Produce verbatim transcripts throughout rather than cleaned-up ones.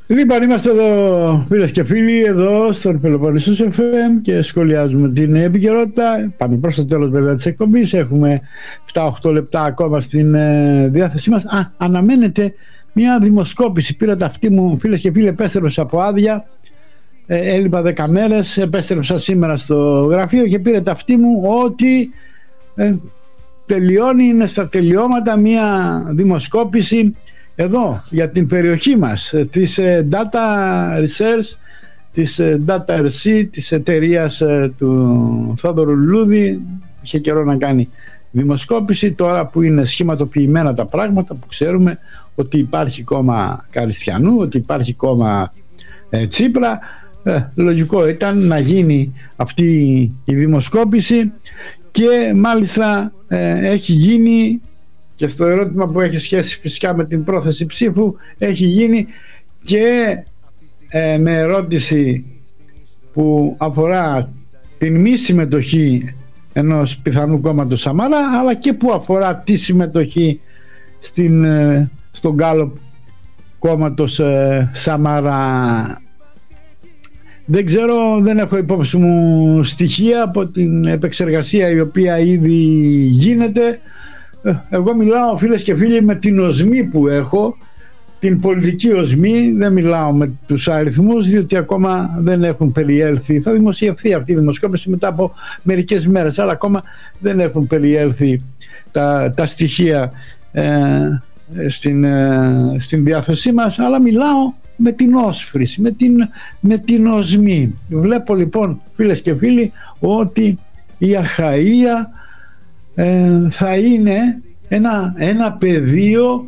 Λοιπόν, είμαστε εδώ φίλες και φίλοι, εδώ στον Πελοποννήσος εφ εμ και σχολιάζουμε την επικαιρότητα. Πάμε προς το τέλος βέβαια της εκπομπής, έχουμε επτά οχτώ λεπτά ακόμα στην ε, διάθεσή μας. Α, αναμένεται μια δημοσκόπηση, πήρα τα αυτή μου φίλες και φίλοι, επέστρεψα από άδεια, ε, έλειπα δέκα μέρες, επέστρεψα σήμερα στο γραφείο και πήρα τα αυτή μου ότι ε, τελειώνει, είναι στα τελειώματα μια δημοσκόπηση εδώ για την περιοχή μας της Data Research, της Data αρ σι, της εταιρείας του Θόδωρου Λουλούδη. Είχε καιρό να κάνει δημοσκόπηση, τώρα που είναι σχηματοποιημένα τα πράγματα, που ξέρουμε ότι υπάρχει κόμμα Καριστιανού, ότι υπάρχει κόμμα ε, Τσίπρα, ε, λογικό ήταν να γίνει αυτή η δημοσκόπηση και μάλιστα ε, έχει γίνει. Και στο ερώτημα που έχει σχέση φυσικά με την πρόθεση ψήφου, έχει γίνει και ε, με ερώτηση που αφορά την μη συμμετοχή ενός πιθανού κόμματος Σαμάρα, αλλά και που αφορά τη συμμετοχή στην, ε, στον γκάλοπ κόμματος ε, Σαμάρα. Δεν ξέρω, δεν έχω υπόψη μου στοιχεία από την επεξεργασία η οποία ήδη γίνεται. Εγώ μιλάω φίλες και φίλοι με την οσμή που έχω, την πολιτική οσμή, δεν μιλάω με τους αριθμούς διότι ακόμα δεν έχουν περιέλθει. Θα δημοσιευθεί αυτή η δημοσκόπηση μετά από μερικές μέρες, αλλά ακόμα δεν έχουν περιέλθει τα, τα στοιχεία ε, στην, ε, στην διάθεσή μας, αλλά μιλάω με την όσφρηση, με την, με την οσμή. Βλέπω λοιπόν φίλες και φίλοι ότι η Αχαΐα Ε, θα είναι ένα, ένα πεδίο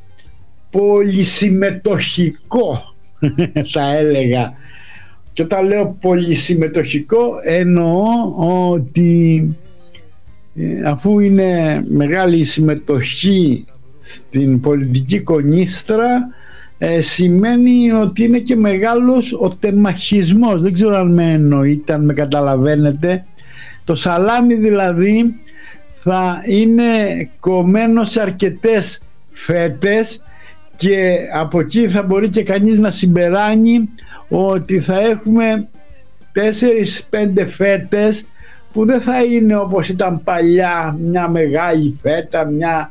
πολυσυμμετοχικό θα έλεγα, και όταν λέω πολυσυμμετοχικό εννοώ ότι ε, αφού είναι μεγάλη η συμμετοχή στην πολιτική κονίστρα, ε, σημαίνει ότι είναι και μεγάλος ο τεμαχισμός. Δεν ξέρω αν με εννοείτε, αν με καταλαβαίνετε. Το σαλάμι δηλαδή θα είναι κομμένο σε αρκετές φέτες και από εκεί θα μπορεί και κανείς να συμπεράνει ότι θα έχουμε τέσσερις πέντε φέτες που δεν θα είναι όπως ήταν παλιά, μια μεγάλη φέτα, μια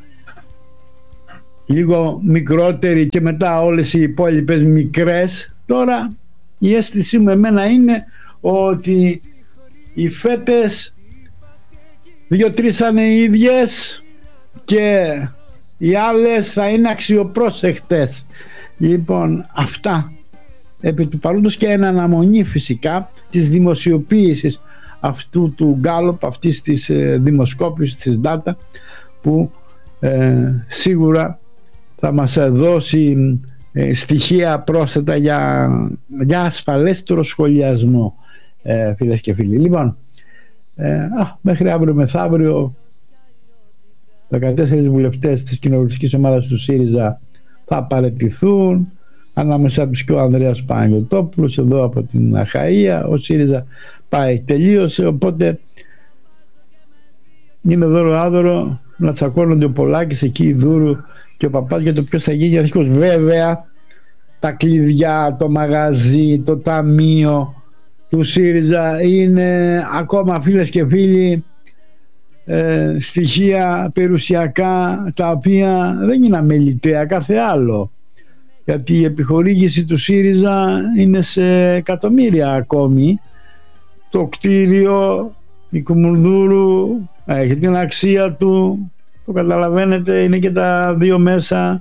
λίγο μικρότερη και μετά όλες οι υπόλοιπες μικρές. Τώρα η αίσθησή μου εμένα είναι ότι οι φέτες δύο-τρεις θα είναι οι ίδιες και οι άλλες θα είναι αξιοπρόσεχτες. Λοιπόν, αυτά επί του παρόντος και εν αναμονή φυσικά της δημοσιοποίησης αυτού του γκάλοπ, αυτής της ε, δημοσκόπησης της Data, που ε, σίγουρα θα μας δώσει ε, στοιχεία πρόσθετα για, για ασφαλέστερο σχολιασμό, ε, φίλες και φίλοι. Λοιπόν, Ε, α, μέχρι αύριο μεθαύριο δεκατέσσερις βουλευτές της κοινοβουλευτικής ομάδας του ΣΥΡΙΖΑ θα παραιτηθούν, ανάμεσά τους και ο Ανδρέας Παναγιωτόπουλος εδώ από την Αχαΐα. Ο ΣΥΡΙΖΑ πάει, τελείωσε, οπότε είναι δώρο άδωρο να τσακώνονται ο Πολάκης εκεί, η Δούρου και ο Παπάς για το ποιος θα γίνει αρχικός. Βέβαια τα κλειδιά, το μαγαζί, το ταμείο του ΣΥΡΙΖΑ είναι ακόμα, φίλες και φίλοι, ε, στοιχεία περιουσιακά τα οποία δεν είναι αμεληταία κάθε άλλο, γιατί η επιχορήγηση του ΣΥΡΙΖΑ είναι σε εκατομμύρια ακόμη. Το κτίριο, η Κουμουνδούρου έχει την αξία του, το καταλαβαίνετε, είναι και τα δύο μέσα,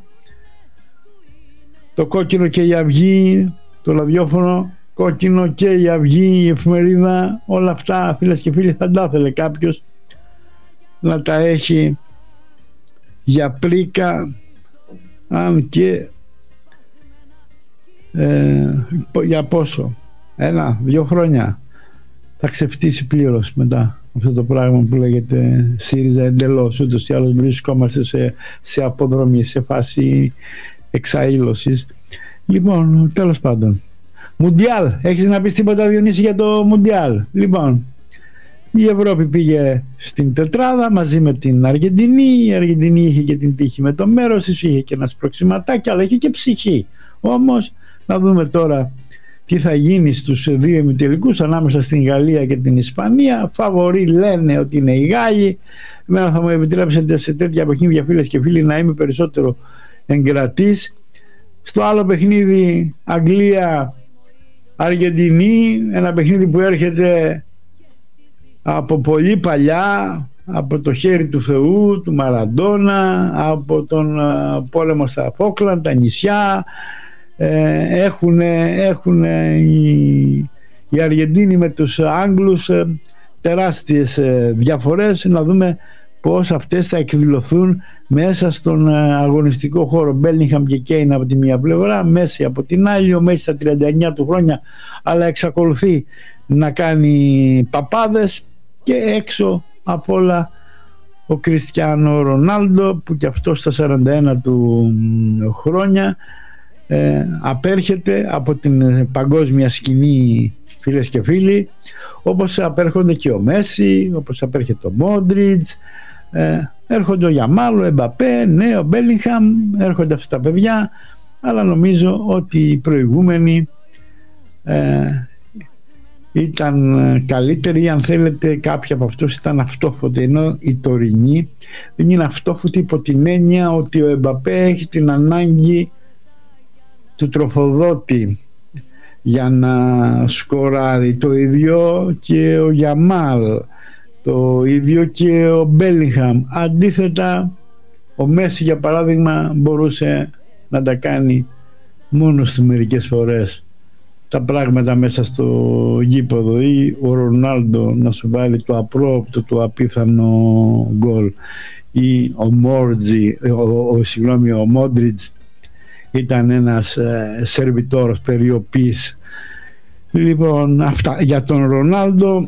το Κόκκινο και η Αυγή, το ραδιόφωνο Κόκκινο και η Αυγή, η εφημερίδα, όλα αυτά φίλες και φίλοι θα τα ήθελε κάποιος να τα έχει για πρίκα, αν και ε, για πόσο, ένα, δύο χρόνια θα ξεφτύσει πλήρως μετά αυτό το πράγμα που λέγεται ΣΥΡΙΖΑ εντελώς. Ούτως ή άλλως βρισκόμαστε σε, σε αποδρομή, σε φάση εξαήλωσης. Λοιπόν, τέλος πάντων, Μουντιάλ, έχεις να πεις τίποτα Διονύση για το Μουντιάλ? Λοιπόν, η Ευρώπη πήγε στην τετράδα μαζί με την Αργεντινή. Η Αργεντινή είχε και την τύχη με το μέρος της, είχε και ένα σπροξηματάκι, αλλά είχε και ψυχή. Όμως Να δούμε τώρα τι θα γίνει στους δύο ημιτελικούς ανάμεσα στην Γαλλία και την Ισπανία. Φαβορί λένε ότι είναι οι Γάλλοι. Εμένα θα μου επιτρέψετε σε τέτοια παιχνίδια, φίλες και φίλοι, να είμαι περισσότερο εγκρατής. Στο άλλο παιχνίδι, Αγγλία Αργεντινή, ένα παιχνίδι που έρχεται από πολύ παλιά, από το χέρι του Θεού, του Μαραντόνα, από τον πόλεμο στα Φόκλαντ, τα νησιά. Έχουν, έχουν οι, οι Αργεντίνοι με τους Άγγλους τεράστιες διαφορές. Να δούμε πώς αυτές θα εκδηλωθούν μέσα στον αγωνιστικό χώρο. Μπέλιγχαμ και Κέιν από τη μία πλευρά, Μέση από την άλλη. Ο Μέση στα τριάντα εννιά του χρόνια, αλλά εξακολουθεί να κάνει παπάδες. Και έξω απ' όλα ο Κριστιάνο Ρονάλντο, που και αυτό στα σαράντα ένα του χρόνια ε, απέρχεται από την παγκόσμια σκηνή, φίλες και φίλοι, όπως απέρχονται και ο Μέση, όπως απέρχεται ο Μόντριτς, ε, έρχονται ο Γιαμάλ, ο Εμπαπέ, ναι, ο Μπέλιγχαμ, έρχονται αυτά τα παιδιά, αλλά νομίζω ότι οι προηγούμενοι ε, ήταν καλύτεροι, αν θέλετε κάποιοι από αυτούς ήταν αυτόφωτοι, ενώ οι τωρινοί δεν είναι αυτόφωτοι υπό την έννοια ότι ο Εμπαπέ έχει την ανάγκη του τροφοδότη για να σκοράρει, το ίδιο και ο Γιαμάλ, το ίδιο και ο Μπέλιγχαμ. Αντίθετα, ο Μέση για παράδειγμα μπορούσε να τα κάνει μόνος του μερικές φορές τα πράγματα μέσα στο γήπεδο, ή ο Ρονάλντο να σου βάλει το απρόπτο, το απίθανο γκολ, ή ο Μόρτζι, ο, ο, συγγνώμη, ο Μόντριτς ήταν ένας ε, σερβιτόρος περιοπής. Λοιπόν, αυτά για τον Ρονάλντο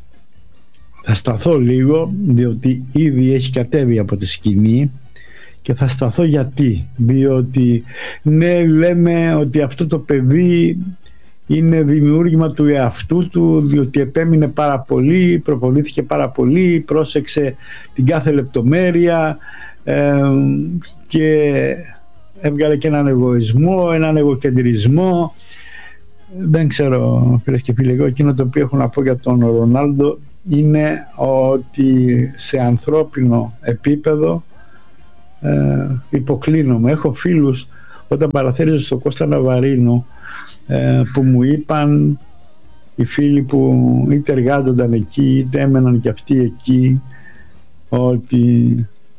θα σταθώ λίγο, διότι ήδη έχει κατέβει από τη σκηνή, και θα σταθώ γιατί, διότι ναι, λέμε ότι αυτό το παιδί είναι δημιούργημα του εαυτού του, διότι επέμεινε πάρα πολύ, προπονήθηκε πάρα πολύ, πρόσεξε την κάθε λεπτομέρεια ε, και έβγαλε και έναν εγωισμό, έναν εγωκεντρισμό. Δεν ξέρω, φίλες και φίλοι, εγώ εκείνο το οποίο έχω να πω για τον Ρονάλντο είναι ότι σε ανθρώπινο επίπεδο ε, υποκλίνομαι. Έχω φίλους, όταν παραθέριζα στο Κώστα Ναβαρίνο, ε, που μου είπαν, οι φίλοι που είτε εργάζονταν εκεί είτε έμεναν και αυτοί εκεί, ότι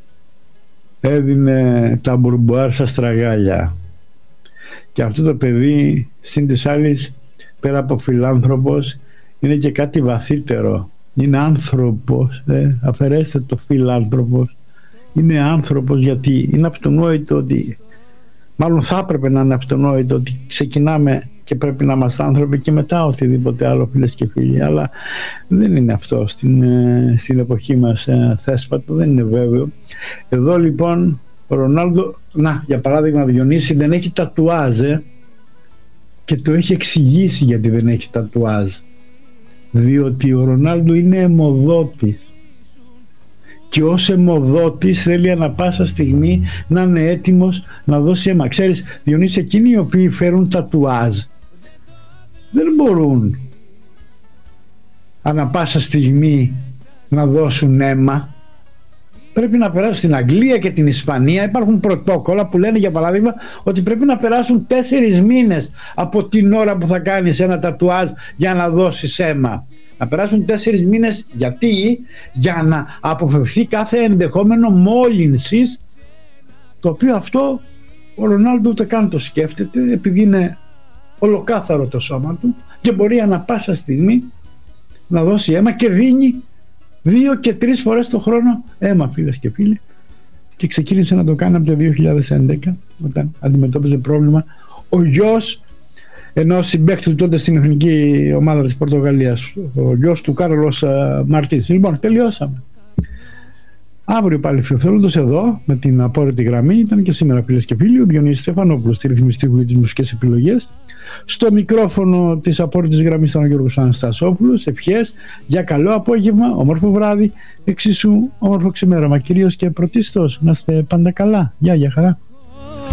έδινε τα μπουρμπουάρ στα στραγάλια. Και αυτό το παιδί, συν της άλλης, πέρα από φιλάνθρωπος, είναι και κάτι βαθύτερο. Είναι άνθρωπος, ε, αφαιρέστε το φιλάνθρωπος. Είναι άνθρωπος, γιατί είναι αυτονόητο ότι, μάλλον θα έπρεπε να είναι αυτονόητο ότι ξεκινάμε και πρέπει να είμαστε άνθρωποι και μετά οτιδήποτε άλλο, φίλες και φίλοι, αλλά δεν είναι αυτό στην, στην εποχή μας ε, θέσπατο, δεν είναι βέβαιο. Εδώ λοιπόν ο Ρονάλντο, να, για παράδειγμα, Διονύση, δεν έχει τατουάζ, ε, και το έχει εξηγήσει γιατί δεν έχει τατουάζ, διότι ο Ρονάλντο είναι αιμοδότης, και ως αιμοδότης θέλει ανα πάσα στιγμή να είναι έτοιμος να δώσει αίμα. Ξέρεις, Διονύση, εκείνοι οι οποίοι φέρουν τατουάζ δεν μπορούν ανα πάσα στιγμή να δώσουν αίμα. Πρέπει να περάσουν στην Αγγλία και την Ισπανία. Υπάρχουν πρωτόκολλα που λένε, για παράδειγμα, ότι πρέπει να περάσουν τέσσερις μήνες από την ώρα που θα κάνεις ένα τατουάζ για να δώσεις αίμα. Να περάσουν τέσσερις μήνες, γιατί? Για να αποφευθεί κάθε ενδεχόμενο μόλυνσης, το οποίο αυτό ο Ρονάλντο ούτε καν το σκέφτεται, επειδή είναι ολοκάθαρο το σώμα του και μπορεί ανα πάσα στιγμή να δώσει αίμα, και δίνει δύο και τρεις φορές το χρόνο αίμα, φίλες και φίλοι, και ξεκίνησε να το κάνει από το δύο χιλιάδες έντεκα, όταν αντιμετώπιζε πρόβλημα ο γιος ενός συμπαίχτη του τότε στην εθνική ομάδα της Πορτογαλίας, ο γιος του Κάρλος Μαρτίνς. Λοιπόν, τελειώσαμε. Αύριο πάλι φιλοθέλοντος εδώ με την απόρριτη γραμμή. Ήταν και σήμερα, φίλες και φίλοι, ο Διονύσης Στεφανόπουλος στη ρυθμιστή για τις μουσικές επιλογές. Στο μικρόφωνο της απόρριτης γραμμής ήταν ο Γιώργος Αναστασόπουλος. Ευχές για καλό απόγευμα, όμορφο βράδυ, εξίσου όμορφο ξημέρωμα. Κυρίως και πρωτίστως να είστε πάντα καλά. Γεια, για χαρά.